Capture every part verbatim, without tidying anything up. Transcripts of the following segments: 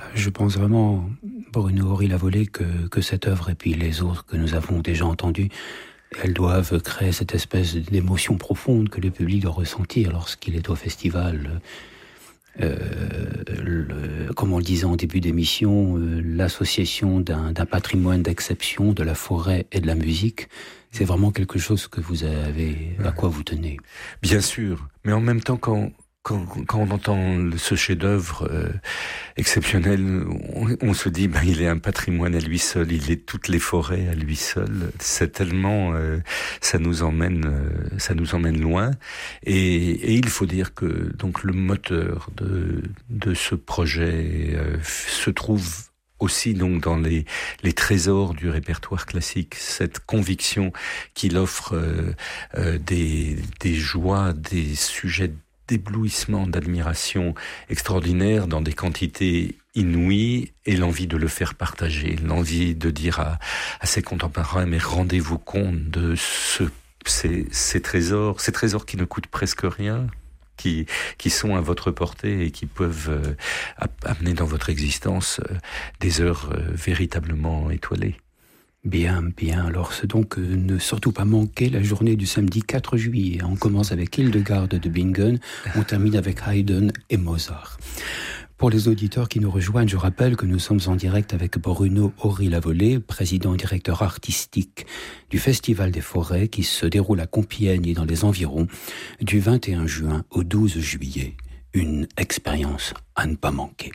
Je pense vraiment, Bruno Ory-Lavolée, que, que cette œuvre et puis les autres que nous avons déjà entendues, elles doivent créer cette espèce d'émotion profonde que le public doit ressentir lorsqu'il est au festival. Euh, le, comme on le disait en début d'émission, euh, l'association d'un, d'un patrimoine d'exception, de la forêt et de la musique, c'est vraiment quelque chose que vous avez, à quoi vous tenez. Bien sûr, mais en même temps, quand Quand, quand on entend ce chef-d'œuvre euh, exceptionnel, on, on se dit, ben, il est un patrimoine à lui seul, il est toutes les forêts à lui seul. C'est tellement, euh, ça nous emmène, euh, ça nous emmène loin. Et, et il faut dire que donc le moteur de de ce projet euh, se trouve aussi donc dans les les trésors du répertoire classique, cette conviction qu'il offre euh, euh, des des joies, des sujets d'éblouissement, d'admiration extraordinaire dans des quantités inouïes et l'envie de le faire partager, l'envie de dire à, à ses contemporains, mais rendez-vous compte de ce, ces, ces trésors, ces trésors qui ne coûtent presque rien, qui, qui sont à votre portée et qui peuvent euh, amener dans votre existence euh, des heures euh, véritablement étoilées. Bien, bien. Alors, c'est donc euh, ne surtout pas manquer la journée du samedi quatre juillet. On commence avec Hildegarde de Bingen, on termine avec Haydn et Mozart. Pour les auditeurs qui nous rejoignent, je rappelle que nous sommes en direct avec Bruno Ory-Lavolée, président et directeur artistique du Festival des Forêts qui se déroule à Compiègne et dans les environs du vingt et un juin au douze juillet. Une expérience à ne pas manquer.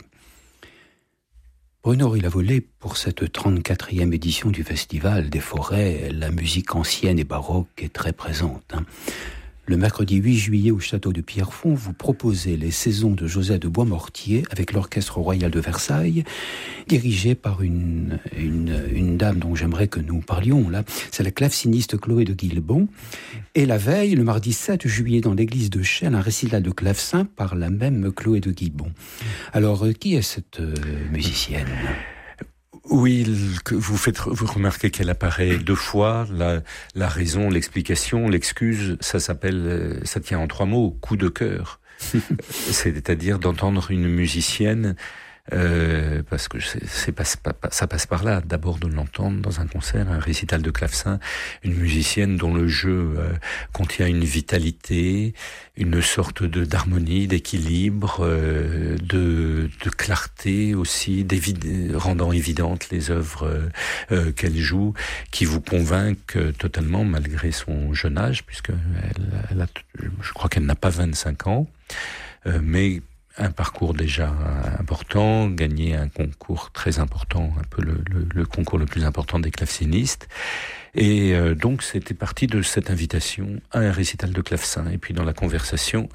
Bruno Ory-Lavolée, pour cette trente-quatrième édition du Festival des Forêts, la musique ancienne et baroque est très présente. Hein. Le mercredi huit juillet au château de Pierrefonds, vous proposez les saisons de Joseph de Boismortier avec l'Orchestre Royal de Versailles, dirigé par une, une, une dame dont j'aimerais que nous parlions là. C'est la claveciniste Chloé de Guilbon. Et la veille, le mardi sept juillet, dans l'église de Chelles, un récital de clavecin par la même Chloé de Guilbon. Alors, qui est cette euh, musicienne ? Oui, vous faites vous remarquez qu'elle apparaît deux fois. La, la raison, l'explication, l'excuse, ça s'appelle, ça tient en trois mots, coup de cœur. C'est-à-dire d'entendre une musicienne, euh, parce que c'est, c'est pas, ça passe par là. D'abord de l'entendre dans un concert, un récital de clavecin, une musicienne dont le jeu euh, contient une vitalité, une sorte de d'harmonie, d'équilibre, euh, de, de clarté aussi, rendant évidentes les œuvres euh, qu'elle joue, qui vous convainquent totalement malgré son jeune âge, puisque elle, elle a, je crois qu'elle n'a pas vingt-cinq ans, euh, mais un parcours déjà important, gagné un concours très important, un peu le, le, le concours le plus important des clavecinistes. Et euh, donc c'était parti de cette invitation à un récital de clavecin. Et puis dans la conversation,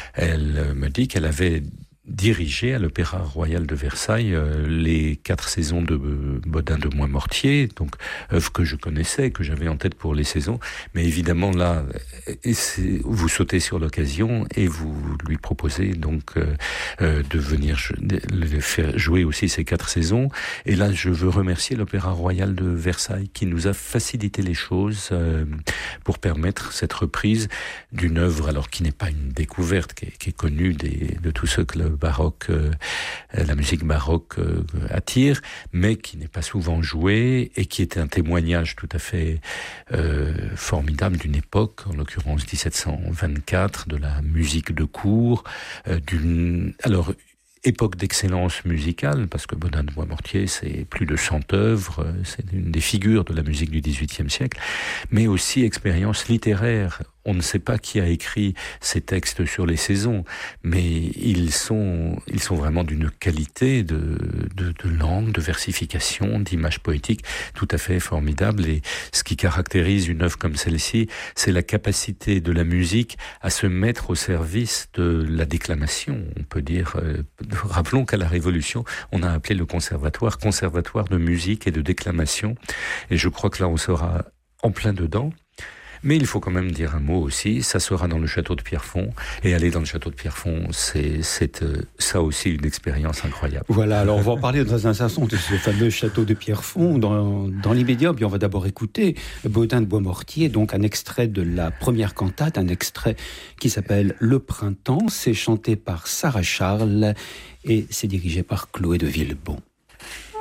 elle me dit qu'elle avait dirigé à l'Opéra Royal de Versailles euh, les quatre saisons de euh, Bodin de Boismortier, donc œuvre que je connaissais, que j'avais en tête pour les saisons. Mais évidemment là, et c'est, vous sautez sur l'occasion et vous lui proposez donc euh, euh, de venir le faire jouer aussi ces quatre saisons. Et là, je veux remercier l'Opéra Royal de Versailles qui nous a facilité les choses euh, pour permettre cette reprise d'une œuvre, alors qui n'est pas une découverte, qui est, qui est connue des, de tous ceux que le baroque, euh, la musique baroque euh, attire, mais qui n'est pas souvent jouée et qui était un témoignage tout à fait euh, formidable d'une époque, en l'occurrence dix-sept cent vingt-quatre, de la musique de cour, euh, d'une alors époque d'excellence musicale, parce que Bodin de Boismortier, c'est plus de cent œuvres, c'est une des figures de la musique du dix-huitième siècle, mais aussi expérience littéraire. On ne sait pas qui a écrit ces textes sur les saisons, mais ils sont, ils sont vraiment d'une qualité de, de, de langue, de versification, d'image poétique tout à fait formidable. Et ce qui caractérise une œuvre comme celle-ci, c'est la capacité de la musique à se mettre au service de la déclamation. On peut dire, euh, rappelons qu'à la Révolution, on a appelé le conservatoire conservatoire de musique et de déclamation. Et je crois que là, on sera en plein dedans. Mais il faut quand même dire un mot aussi, ça sera dans le château de Pierrefonds, et aller dans le château de Pierrefonds, c'est, c'est euh, ça aussi une expérience incroyable. Voilà, alors on va en parler dans un instant de ce fameux château de Pierrefonds. Dans, dans l'immédiat, bien on va d'abord écouter Baudin de Boismortier, donc un extrait de la première cantate, un extrait qui s'appelle Le Printemps. C'est chanté par Sarah Charles et c'est dirigé par Chloé de Villebon.